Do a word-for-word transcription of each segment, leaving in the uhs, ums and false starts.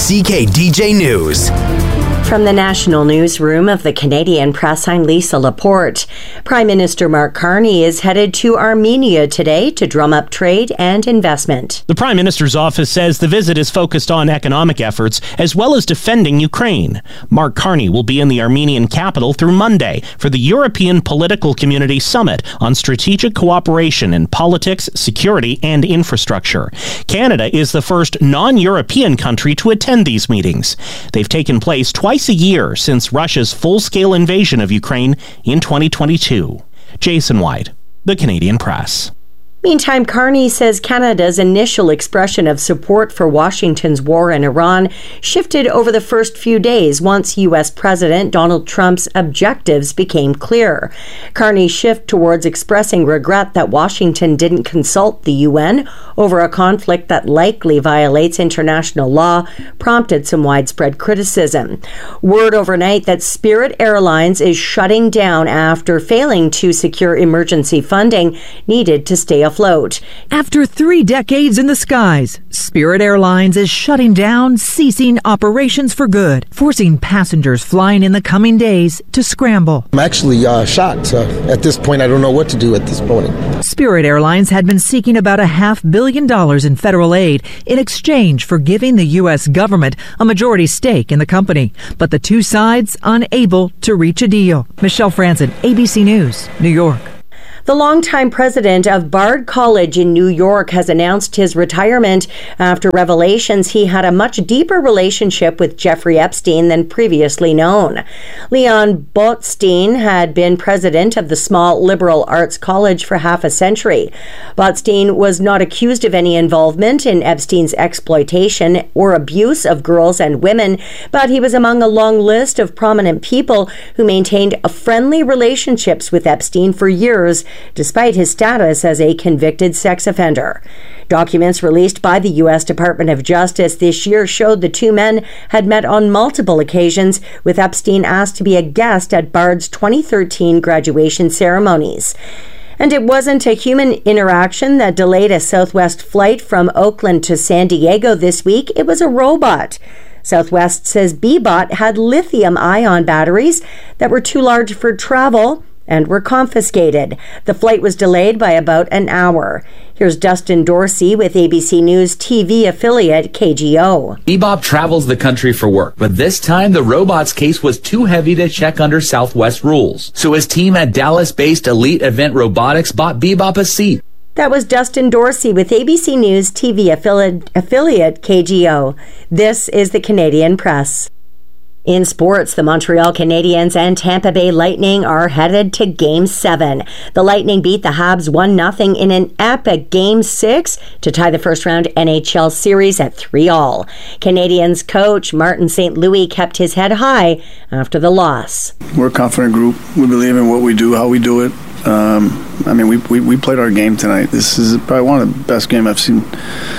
C K D J News. From the National Newsroom of the Canadian Press, I'm Lisa Laporte. Prime Minister Mark Carney is headed to Armenia today to drum up trade and investment. The Prime Minister's office says the visit is focused on economic efforts as well as defending Ukraine. Mark Carney will be in the Armenian capital through Monday for the European Political Community Summit on strategic cooperation in politics, security, and infrastructure. Canada is the first non-European country to attend these meetings. They've taken place twice a year since Russia's full-scale invasion of Ukraine in twenty twenty-two. Jason White, The Canadian Press. Meantime, Carney says Canada's initial expression of support for Washington's war in Iran shifted over the first few days once U S President Donald Trump's objectives became clear. Carney's shift towards expressing regret that Washington didn't consult the U N over a conflict that likely violates international law prompted some widespread criticism. Word overnight that Spirit Airlines is shutting down after failing to secure emergency funding needed to stay afloat. After three decades in the skies, Spirit Airlines is shutting down, ceasing operations for good, forcing passengers flying in the coming days to scramble. I'm actually uh, shocked. Uh, at this point, I don't know what to do at this point. Spirit Airlines had been seeking about a half billion dollars in federal aid in exchange for giving the U S government a majority stake in the company, but the two sides unable to reach a deal. Michelle Franzen, A B C News, New York. The longtime president of Bard College in New York has announced his retirement after revelations he had a much deeper relationship with Jeffrey Epstein than previously known. Leon Botstein had been president of the small liberal arts college for half a century. Botstein was not accused of any involvement in Epstein's exploitation or abuse of girls and women, but he was among a long list of prominent people who maintained friendly relationships with Epstein for years, despite his status as a convicted sex offender. Documents released by the U S Department of Justice this year showed the two men had met on multiple occasions, with Epstein asked to be a guest at Bard's twenty thirteen graduation ceremonies. And it wasn't a human interaction that delayed a Southwest flight from Oakland to San Diego this week. It was a robot. Southwest says B-Bot had lithium-ion batteries that were too large for travel and were confiscated. The flight was delayed by about an hour. Here's Dustin Dorsey with A B C News T V affiliate K G O. Bebop travels the country for work, but this time the robot's case was too heavy to check under Southwest rules. So his team at Dallas-based Elite Event Robotics bought Bebop a seat. That was Dustin Dorsey with A B C News T V affiliate, affiliate K G O. This is the Canadian Press. In sports, the Montreal Canadiens and Tampa Bay Lightning are headed to Game seven. The Lightning beat the Habs one nothing in an epic Game six to tie the first-round N H L series at three all. Canadiens coach Martin Saint Louis kept his head high after the loss. We're a confident group. We believe in what we do, how we do it. Um, I mean, we, we we played our game tonight. This is probably one of the best games I've seen,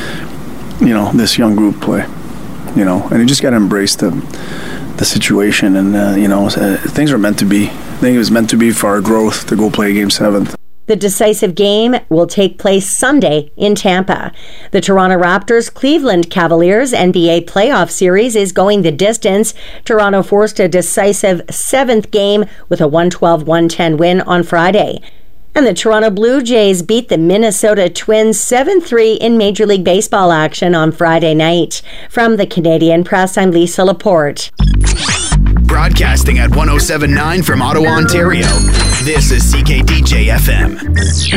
you know, this young group play. You know, and you just got to embrace the the situation, and uh, you know, uh, things are meant to be. I think it was meant to be for our growth to go play Game seven. The decisive game will take place Sunday in Tampa. The Toronto Raptors Cleveland Cavaliers N B A playoff series is going the distance. Toronto forced a decisive seventh game with a one twelve one ten win on Friday. And the Toronto Blue Jays beat the Minnesota Twins seven three in Major League Baseball action on Friday night. From the Canadian Press, I'm Lisa Laporte. Broadcasting at one oh seven point nine from Ottawa, Ontario. This is C K D J F M.